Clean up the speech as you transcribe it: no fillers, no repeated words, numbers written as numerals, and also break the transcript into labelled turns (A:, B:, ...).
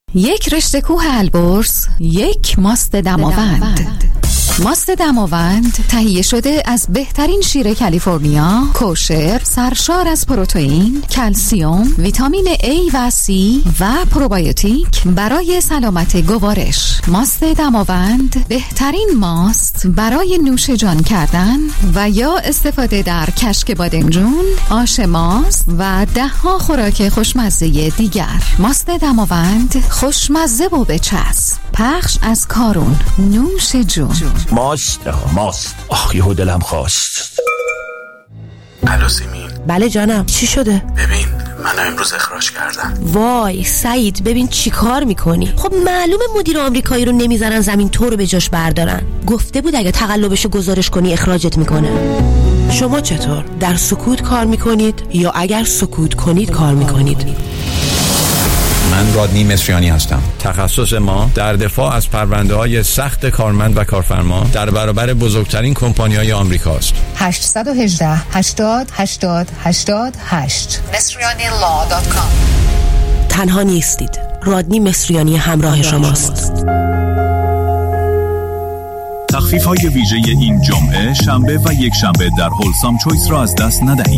A: یک رشته کوه البرز، یک ماست دماوند. ماست دماوند تهیه شده از بهترین شیر کالیفرنیا، کوشر، سرشار از پروتئین، کلسیم، ویتامین A و C و پروبیوتیک برای سلامت گوارش. ماست دماوند بهترین ماست برای نوش جان کردن و یا استفاده در کشک بادمجون، آش ماست و ده‌ها خوراک خوشمزه دیگر. ماست دماوند خوشمزه و بچسب. پخش از کارون. نوش جون.
B: ماست. آخ یهو دلم خواست.
C: الو سیمین.
D: بله جانم، چی شده؟
C: ببین منو امروز اخراج کردن.
D: وای سعید، ببین چی کار میکنی؟ خب معلومه مدیر آمریکایی رو نمیذارن زمین تو رو به جاش بردارن. گفته بود اگه تقلبشو گزارش کنی اخراجت میکنه. شما چطور؟ در سکوت کار میکنید یا اگر سکوت کنید کار میکنید؟
E: من رادنی مصریانی هستم. تخصص ما در دفاع از پرونده‌های سخت کارمند و کارفرما در برابر بزرگترین کمپانی‌های آمریکاست.
A: 818 80 80 88 مصریanilaw.com.
D: تنها نیستید. رادنی مصریانی همراه شماست.
F: تخفیف‌های ویژه این جمعه، شنبه و یک شنبه در هولسام چویس را از دست ندهید.